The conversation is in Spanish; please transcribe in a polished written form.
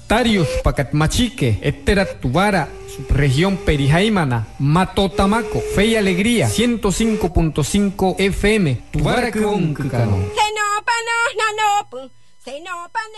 Tarius Pacatmachique, Etterat Tubara, subregión Perijaimana, Matotamaco, Fe y Alegría, 105.5 FM, Tubara Kunkano.